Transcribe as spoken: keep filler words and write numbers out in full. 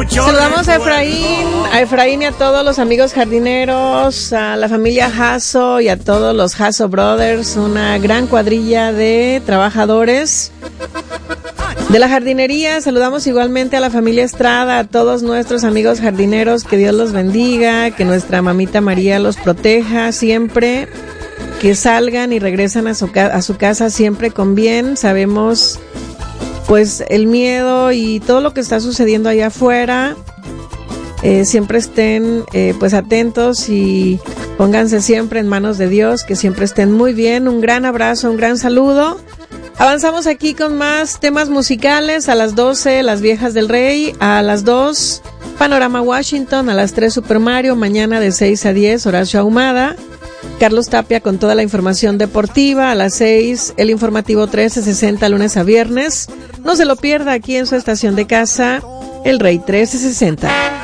Saludamos a Efraín, a Efraín y a todos los amigos jardineros, a la familia Hasso y a todos los Hasso Brothers, una gran cuadrilla de trabajadores de la jardinería. Saludamos igualmente a la familia Estrada, a todos nuestros amigos jardineros, que Dios los bendiga, que nuestra mamita María los proteja siempre, que salgan y regresan a su, a su casa siempre con bien. Sabemos pues el miedo y todo lo que está sucediendo allá afuera. Eh, siempre estén eh, pues atentos y pónganse siempre en manos de Dios, que siempre estén muy bien. Un gran abrazo, un gran saludo. Avanzamos aquí con más temas musicales. A las doce, Las Viejas del Rey. A las dos, Panorama Washington. A las tres, Super Mario. Mañana de seis a diez, Horacio Ahumada. Carlos Tapia con toda la información deportiva. A las seis, el informativo trece sesenta, lunes a viernes. No se lo pierda aquí en su estación de casa, El Rey trece sesenta.